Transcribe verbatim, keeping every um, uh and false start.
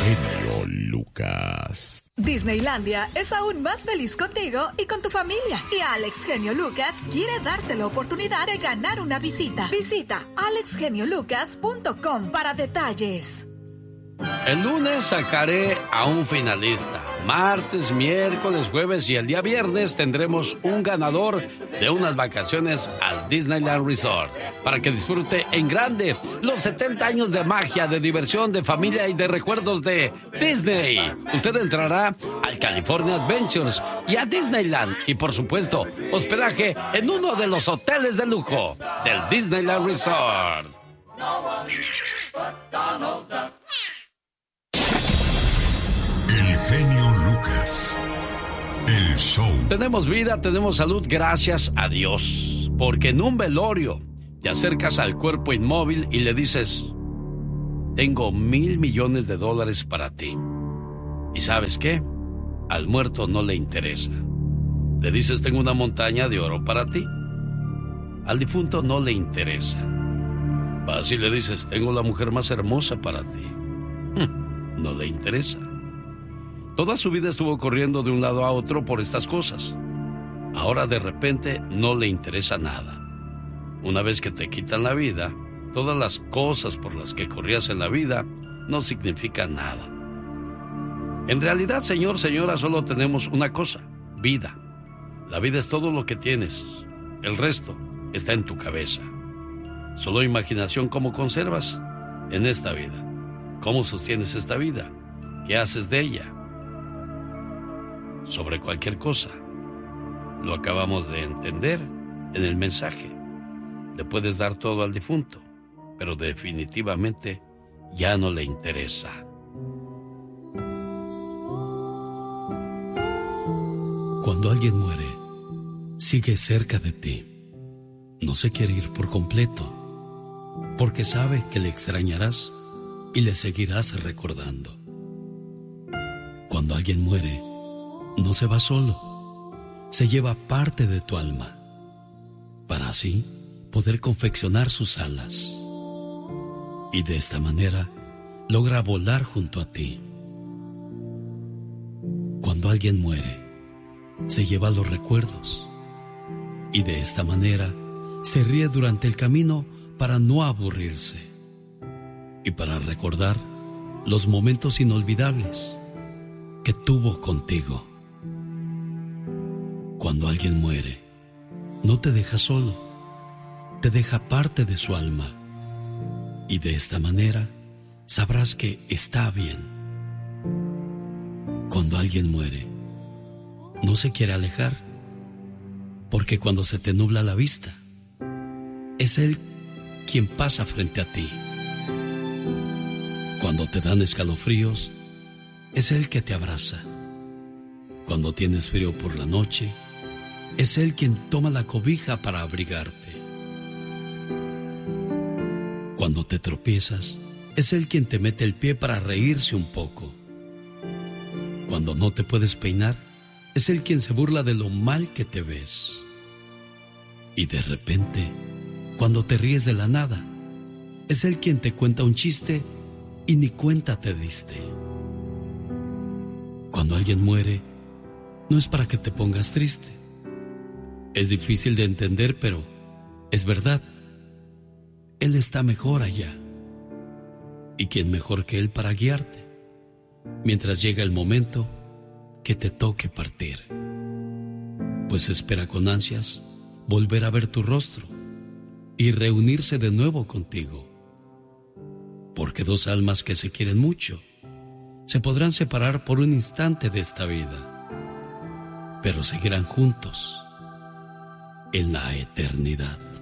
genio Lucas. Disneylandia es aún más feliz contigo y con tu familia. Y Alex Genio Lucas quiere darte la oportunidad de ganar una visita. Visita alex genio lucas punto com para detalles. El lunes sacaré a un finalista. Martes, miércoles, jueves y el día viernes tendremos un ganador de unas vacaciones al Disneyland Resort para que disfrute en grande los setenta años de magia, de diversión, de familia y de recuerdos de Disney. Usted entrará al California Adventures y a Disneyland y, por supuesto, hospedaje en uno de los hoteles de lujo del Disneyland Resort. El genio Lucas. El show. Tenemos vida, tenemos salud, gracias a Dios. Porque en un velorio te acercas al cuerpo inmóvil y le dices: tengo mil millones de dólares para ti. ¿Y sabes qué? Al muerto no le interesa. Le dices: tengo una montaña de oro para ti. Al difunto no le interesa. Vas y le dices: tengo la mujer más hermosa para ti. No le interesa. Toda su vida estuvo corriendo de un lado a otro por estas cosas. Ahora de repente no le interesa nada. Una vez que te quitan la vida, todas las cosas por las que corrías en la vida no significan nada. En realidad, señor, señora, solo tenemos una cosa: vida. La vida es todo lo que tienes. El resto está en tu cabeza. Solo imaginación cómo conservas en esta vida. ¿Cómo sostienes esta vida? ¿Qué haces de ella? Sobre cualquier cosa. Lo acabamos de entender en el mensaje. Le puedes dar todo al difunto, pero definitivamente ya no le interesa. Cuando alguien muere, sigue cerca de ti. No se quiere ir por completo, porque sabe que le extrañarás y le seguirás recordando. Cuando alguien muere, no se va solo, se lleva parte de tu alma, para así poder confeccionar sus alas. Y de esta manera logra volar junto a ti. Cuando alguien muere, se lleva los recuerdos, y de esta manera se ríe durante el camino para no aburrirse y para recordar los momentos inolvidables que tuvo contigo. Cuando alguien muere, no te deja solo, te deja parte de su alma, y de esta manera sabrás que está bien. Cuando alguien muere, no se quiere alejar, porque cuando se te nubla la vista, es él quien pasa frente a ti. Cuando te dan escalofríos, es él que te abraza. Cuando tienes frío por la noche, es él quien toma la cobija para abrigarte. Cuando te tropiezas, es él quien te mete el pie para reírse un poco. Cuando no te puedes peinar, es él quien se burla de lo mal que te ves. Y de repente, cuando te ríes de la nada, es él quien te cuenta un chiste y ni cuenta te diste. Cuando alguien muere, no es para que te pongas triste. Es difícil de entender, pero es verdad. Él está mejor allá. ¿Y quién mejor que él para guiarte mientras llega el momento que te toque partir? Pues espera con ansias volver a ver tu rostro y reunirse de nuevo contigo. Porque dos almas que se quieren mucho se podrán separar por un instante de esta vida, pero seguirán juntos en la eternidad.